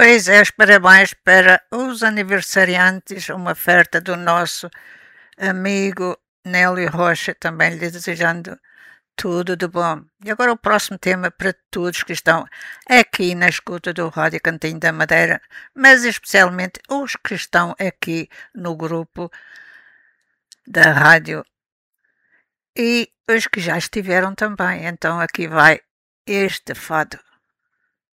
Pois é, os parabéns para os aniversariantes, uma oferta do nosso amigo Nélio Rocha, também lhe desejando tudo de bom. E agora o próximo tema para todos que estão aqui na escuta do Rádio Cantinho da Madeira, mas especialmente os que estão aqui no grupo da rádio e os que já estiveram também. Então aqui vai este fado.